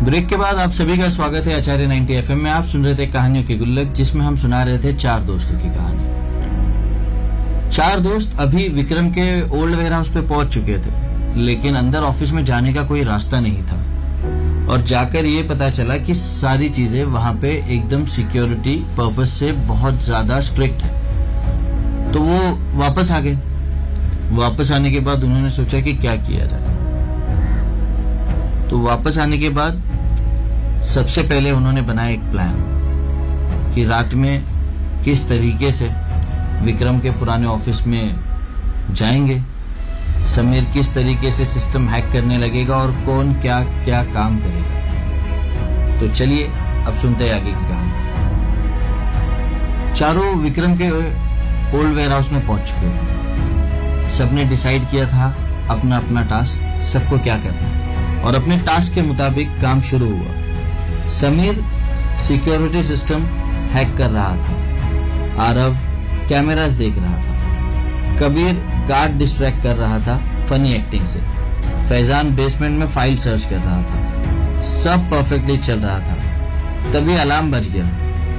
Break के बाद आप सभी का स्वागत है आचार्य 90 FM में। आप सुन रहे थे कहानियों की गुल्लक, जिसमें हम सुना रहे थे 4 दोस्तों की कहानी। 4 दोस्त अभी विक्रम के ओल्ड वेयर हाउस पे पहुंच चुके थे, लेकिन अंदर ऑफिस में जाने का कोई रास्ता नहीं था और जाकर ये पता चला कि सारी चीजें वहां पे एकदम सिक्योरिटी पर्पस से बहुत ज्यादा स्ट्रिक्ट है। तो वो वापस आ गए। वापस आने के बाद उन्होंने सोचा कि क्या किया जाए। तो वापस आने के बाद सबसे पहले उन्होंने बनाया एक प्लान कि रात में किस तरीके से विक्रम के पुराने ऑफिस में जाएंगे, समीर किस तरीके से सिस्टम हैक करने लगेगा और कौन क्या क्या काम करेगा। तो चलिए अब सुनते हैं आगे की कहानी। चारों विक्रम के ओल्ड वेयर हाउस में पहुंच चुके थे। सबने डिसाइड किया था अपना अपना टास्क, सबको क्या करना है, और अपने टास्क के मुताबिक काम शुरू हुआ। समीर सिक्योरिटी सिस्टम हैक कर रहा था, आरव कैमरास देख रहा था, कबीर गार्ड डिस्ट्रैक्ट कर रहा था फनी एक्टिंग से, फैजान बेसमेंट में फाइल सर्च कर रहा था। सब परफेक्टली चल रहा था। तभी अलार्म बज गया।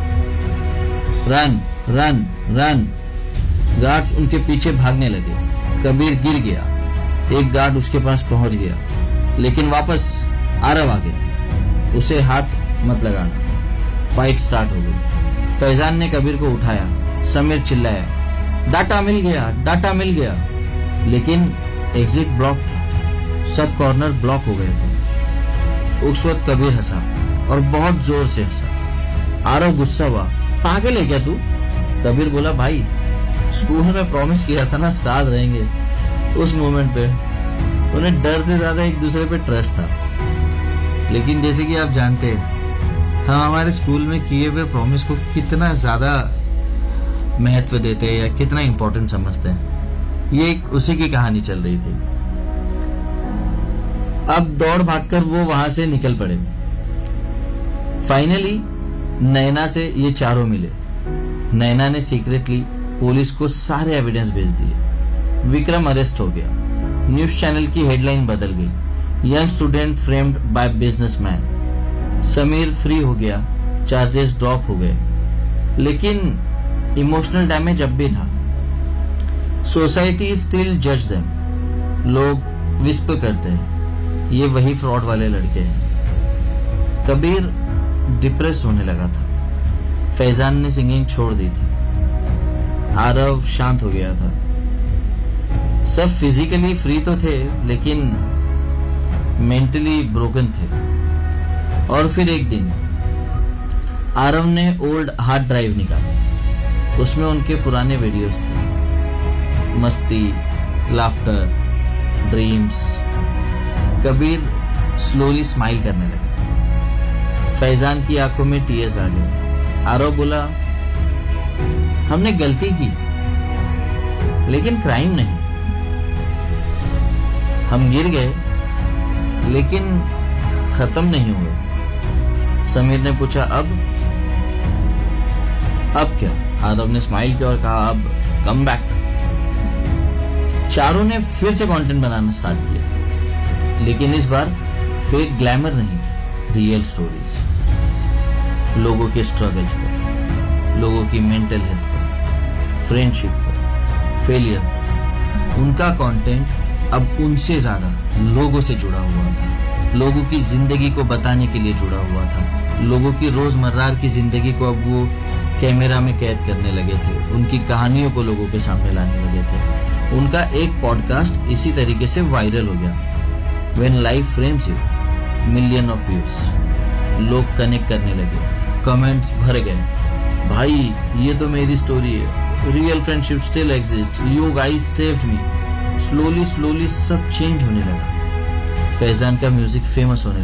Run run run. गार्ड्स उनके पीछे भागने लगे। कबीर गिर गया। एक गार्ड उसके पास पहुंच गया, लेकिन वापस आरव आ गया। उसे हाथ मत लगाना। फाइट स्टार्ट हो गई। फैजान ने कबीर को उठाया। समीर चिल्लाया, डाटा मिल गया, डाटा मिल गया। लेकिन एग्जिट ब्लॉक था। सब कॉर्नर ब्लॉक हो गए थे। उस वक्त कबीर हंसा और बहुत जोर से हंसा। आरव गुस्सा हुआ, पागल है क्या तू? कबीर बोला, भाई स्कूल में प्रॉमिस किया था ना साथ रहेंगे। उस मोमेंट पे उन्हें डर से ज्यादा एक दूसरे पे ट्रस्ट था। लेकिन जैसे कि आप जानते हैं, हम हमारे स्कूल में किए हुए प्रॉमिस को कितना ज्यादा महत्व देते हैं या कितना इंपॉर्टेंट समझते हैं। ये एक उसी की कहानी चल रही थी। अब दौड़ भागकर वो वहां से निकल पड़े। फाइनली नैना से ये चारों मिले। नैना ने सीक्रेटली पुलिस को सारे एविडेंस भेज दिए। विक्रम अरेस्ट हो गया। न्यूज चैनल की हेडलाइन बदल गई, young student framed bye businessman. Sameer free हो गया, चार्जेस ड्रॉप हो गए, लेकिन इमोशनल डैमेज अब भी था। सोसाइटी स्टिल जज देम। लोग विस्पर करते हैं, ये वही फ्रॉड वाले लड़के हैं। कबीर डिप्रेस होने लगा था। फैजान ने सिंगिंग छोड़ दी थी। आरव शांत हो गया था। सब फिजिकली फ्री तो थे, लेकिन मेंटली ब्रोकन थे। और फिर एक दिन आरव ने ओल्ड हार्ड ड्राइव निकाला। उसमें उनके पुराने वीडियोस थे, मस्ती, laughter, dreams. Kabir slowly smile करने लगा। फैजान की आंखों में टीयर्स आ गए। आरव बोला, हमने गलती की, लेकिन क्राइम नहीं। हम गिर गए, लेकिन खत्म नहीं हुए। समीर ने पूछा, अब क्या? आरव ने स्माइल किया और कहा, अब कम बैक। चारों ने फिर से कंटेंट बनाना स्टार्ट किया, लेकिन इस बार फेक ग्लैमर नहीं, रियल स्टोरीज। लोगों के स्ट्रगल्स पर, लोगों की मेंटल हेल्थ पर, फ्रेंडशिप पर, फेलियर पर। उनका कंटेंट अब उनसे ज्यादा लोगों से जुड़ा हुआ था, लोगों की जिंदगी को बताने के लिए जुड़ा हुआ था। लोगों की रोजमर्रा की जिंदगी को अब वो कैमरा में कैद करने लगे थे। उनकी कहानियों को लोगों के सामने लाने लगे थे। उनका एक पॉडकास्ट इसी तरीके से वायरल हो गया। When life frames you, million of views. लोग कनेक्ट करने लगे, कमेंट्स भर गए, भाई ये तो मेरी स्टोरी है, real friendship still exist, you guys saved me. Slowly सब चेंज होने लगा। फैजान का म्यूजिक फेमस होने लगा।